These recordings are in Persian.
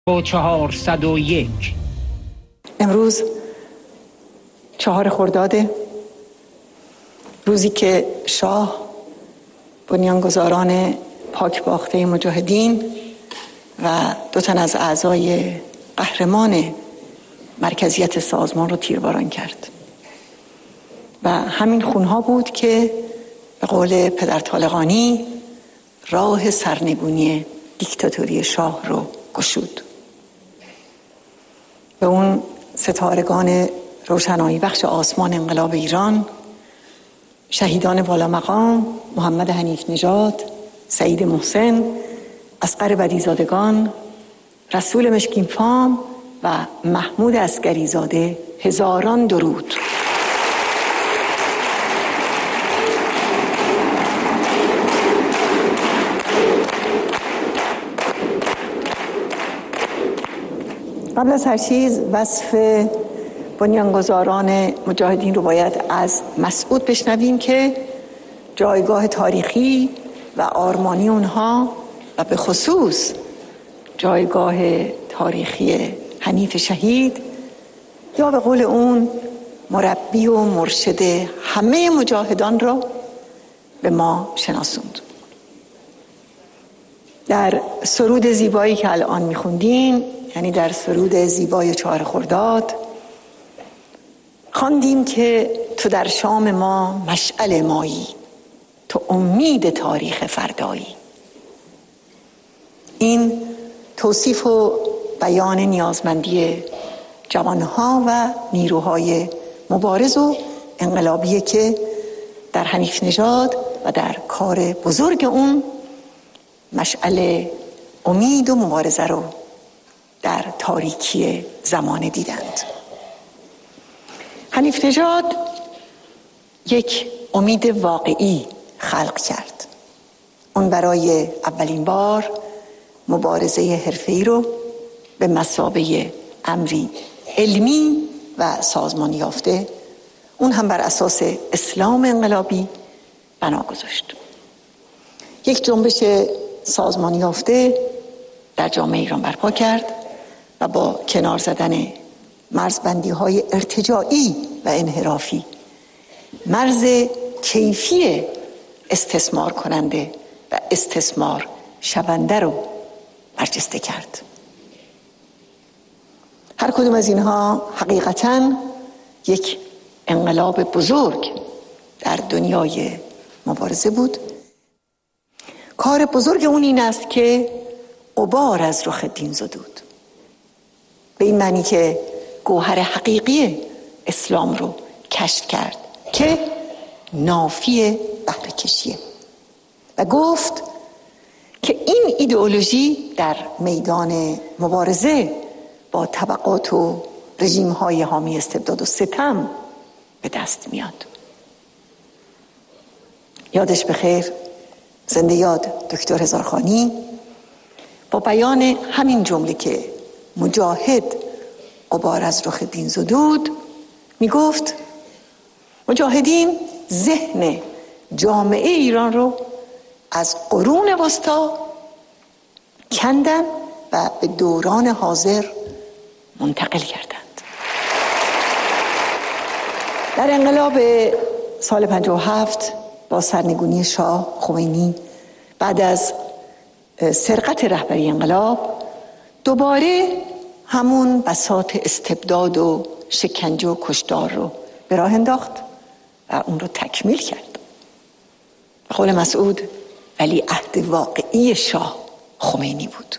401. امروز 4 خرداده، روزی که شاه بنیانگذاران پاک باخته مجاهدین و 2 تن از اعضای قهرمان مرکزیت سازمان رو تیرباران کرد و همین خونها بود که به قول پدر طالقانی راه سرنگونی دیکتاتوری شاه رو گشود. به اون ستارگان روشنایی بخش آسمان انقلاب ایران، شهیدان والا مقام محمد حنیف نژاد، سعید محسن، اصغر بدیزادگان، رسول مشکین فام و محمود عسکری زاده هزاران درود. قبل از هر چیز وصف بنیانگذاران مجاهدین رو باید از مسعود بشنویم که جایگاه تاریخی و آرمانی اونها و به خصوص جایگاه تاریخی حنیف شهید یا به قول اون مربی و مرشد همه مجاهدان رو به ما شناسوند. در سرود زیبایی که الان میخوندین، یعنی در سرود زیبای 4 خرداد، خواندیم که تو در شام ما مشعل مایی، تو امید تاریخ فردایی. این توصیف و بیان نیازمندی جوانها و نیروهای مبارز و انقلابیه که در حنیف نژاد و در کار بزرگ اون مشعل امید و مبارزه رو در تاریکی زمان دیدند. حنیف نژاد یک امید واقعی خلق کرد. اون برای اولین بار مبارزه حرفه‌ای رو به مثابه امری علمی و سازمانی یافته، اون هم بر اساس اسلام انقلابی بنا گذاشت. یک جنبش سازمانی یافته در جامعه ایران برپا کرد و با کنار زدن مرزبندی‌های ارتجاعی و انحرافی مرز کیفی استثمار کننده و استثمار شونده رو برجسته کرد. هر کدوم از اینها حقیقتاً یک انقلاب بزرگ در دنیای مبارزه بود. کار بزرگ اون این است که غبار از رخ دین زدود، به این معنی که گوهر حقیقی اسلام رو کشف کرد که نافی بهره کشیه و گفت که این ایدئولوژی در میدان مبارزه با طبقات و رژیم‌های حامی استبداد و ستم به دست میاد. یادش بخیر، زنده یاد دکتر هزارخانی با بیان همین جمله که مجاهد غبار از رخ دین زدود می گفت مجاهدین ذهن جامعه ایران رو از قرون وسطا کندن و به دوران حاضر منتقل کردند. در انقلاب سال 57 با سرنگونی شاه خمینی بعد از سرقت رهبری انقلاب دوباره همون بساط استبداد و شکنجه و کشتار رو به راه انداخت و اون رو تکمیل کرد. به قول مسعود ولی عهد واقعی شاه خمینی بود.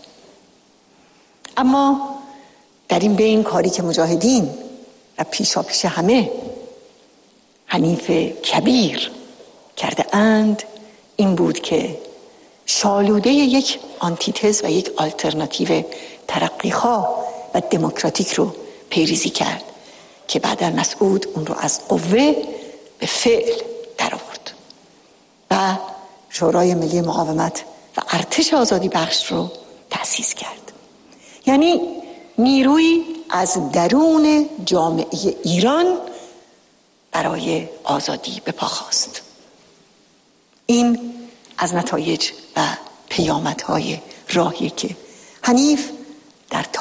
اما در این بین کاری که مجاهدین و پیشاپیش همه حنیف کبیر کرده اند این بود که شالوده یک آنتیتز و یک آلترناتیو ترقیخواه و دموکراتیک رو پیریزی کرد که بعد مسعود اون رو از قوه به فعل در آورد و شورای ملی مقاومت و ارتش آزادی بخش رو تأسیس کرد. یعنی نیروی از درون جامعه ایران برای آزادی به پا خواست. این از نتایج و پیامدهای راهی که حنیف در